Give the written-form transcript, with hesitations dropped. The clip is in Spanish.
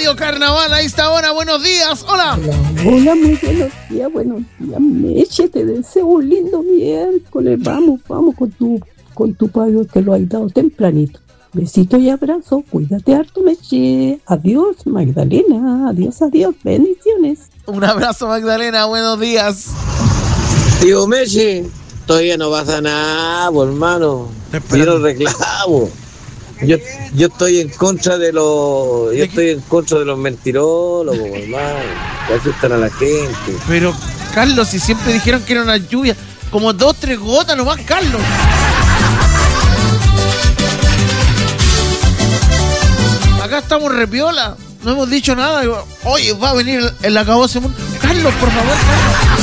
Radio Carnaval a esta hora. Buenos días. Hola. Hola, muy buenos días, Meche. Te deseo un lindo miércoles. Vamos con tu pago que lo has dado tempranito. Besito y abrazo. Cuídate harto, Meche. Adiós, Magdalena. Adiós. Bendiciones. Un abrazo, Magdalena. Buenos días. Tío Meche, todavía no pasa nada, por hermano. Yo no reclamo. Yo estoy en contra de los mentirólogos, hermano, que asustan a la gente. Pero, Carlos, si siempre dijeron que era una lluvia, como 2-3 gotas nomás, Carlos. Acá estamos repiola, no hemos dicho nada. Oye, va a venir el acabose. Carlos, por favor, Carlos.